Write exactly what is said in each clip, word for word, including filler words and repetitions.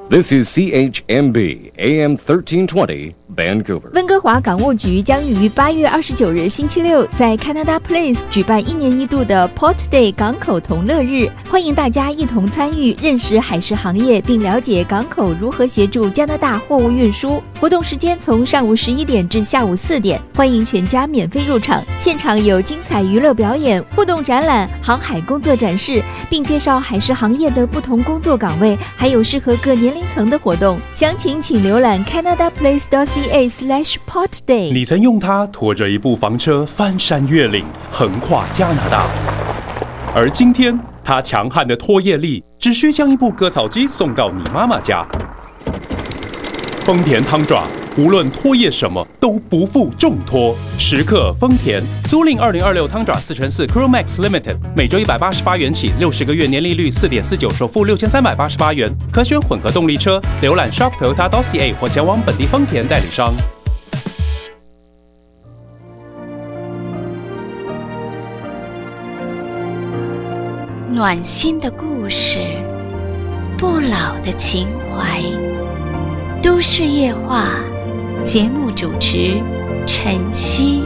This is C H M B A M thirteen twenty Vancouver。 温哥华港务局将于八月二十九日星期六在 Canada Place 举办一年一度的 Port Day 港口同乐日，欢迎大家一同参与，认识海事行业，并了解港口如何协助加拿大货物运输。活动时间从上午十一点至下午四点，欢迎全家免费入场。现场有精彩娱乐表演、互动展览、航海工作展示，并介绍海事行业的不同工作岗位，还有适合各年龄层的活动。详情请浏览 canadaplace.ca slash port day。 你曾用它拖着一部房车翻山越岭，横跨加拿大，而今天它强悍的拖曳力只需将一部割草机送到你妈妈家。丰田汤爪无论拖曳什么都不负重拖，时刻丰田。租赁二零二六汤爪四乘四 Crew Max Limited， 每周一百八十八元起，六十个月年利率 四点四九， 首付六千三百八十八元，可选混合动力车。浏览 shop toyota dot c a 或前往本地丰田代理商。 暖心的故事，不老的情怀。都市夜话，节目主持陈曦。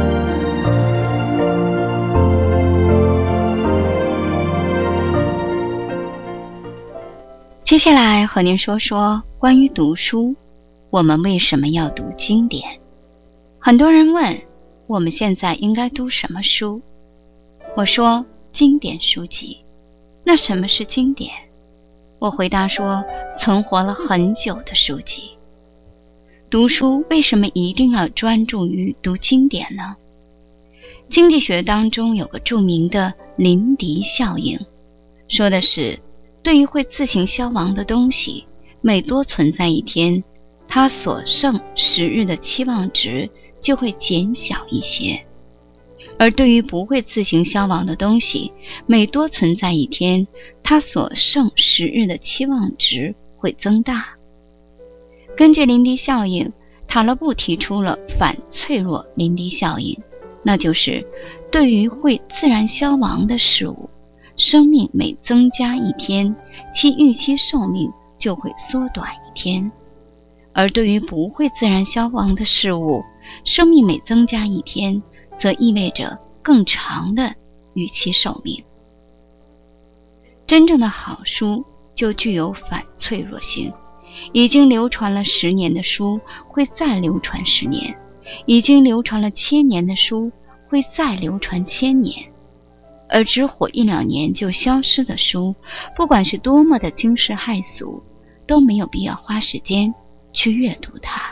接下来和您说说关于读书，我们为什么要读经典？很多人问我们现在应该读什么书，我说经典书籍。那什么是经典？我回答说，存活了很久的书籍。读书为什么一定要专注于读经典呢？经济学当中有个著名的林迪效应，说的是，对于会自行消亡的东西，每多存在一天，它所剩时日的期望值就会减小一些。而对于不会自行消亡的东西，每多存在一天，它所剩时日的期望值会增大。根据林迪效应，塔勒布提出了反脆弱林迪效应，那就是对于会自然消亡的事物，生命每增加一天，其预期寿命就会缩短一天；而对于不会自然消亡的事物，生命每增加一天，则意味着更长的预期寿命。真正的好书就具有反脆弱性，已经流传了十年的书会再流传十年，已经流传了千年的书会再流传千年，而只火一两年就消失的书，不管是多么的惊世骇俗，都没有必要花时间去阅读它。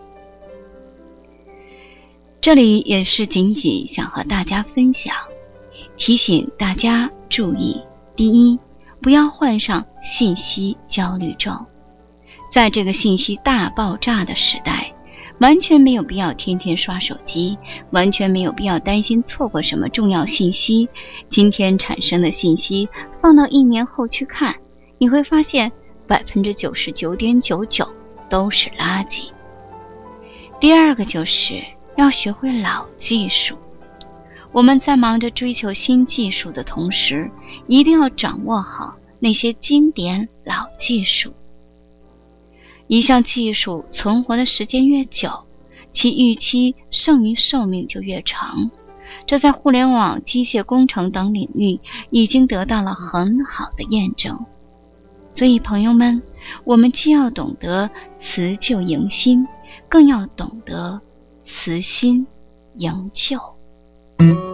这里也是仅仅想和大家分享，提醒大家注意：第一，不要患上信息焦虑症。在这个信息大爆炸的时代，完全没有必要天天刷手机，完全没有必要担心错过什么重要信息。今天产生的信息放到一年后去看，你会发现 百分之九十九点九九 都是垃圾。第二个就是要学会老技术。我们在忙着追求新技术的同时，一定要掌握好那些经典老技术。一项技术存活的时间越久，其预期剩余寿命就越长，这在互联网、机械工程等领域已经得到了很好的验证。所以朋友们，我们既要懂得辞旧迎新，更要懂得辞新迎旧。